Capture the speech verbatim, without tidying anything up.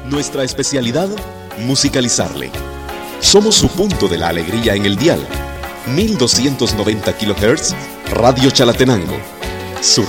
Nuestra especialidad, musicalizarle. Somos su punto de la alegría en el dial. mil doscientos noventa kilohertz, Radio Chalatenango. Su